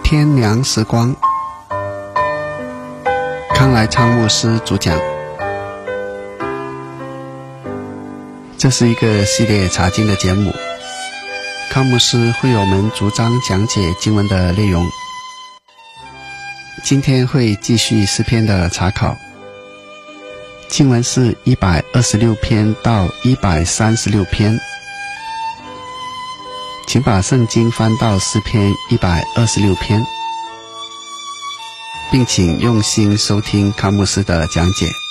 天良时光，康来昌牧师主讲。这是一个系列查经的节目，康牧师会为我们逐章讲解经文的内容。今天会继续诗篇的查考，经文是126篇到136篇，请把圣经翻到诗篇126篇，并请用心收听康牧师的讲解。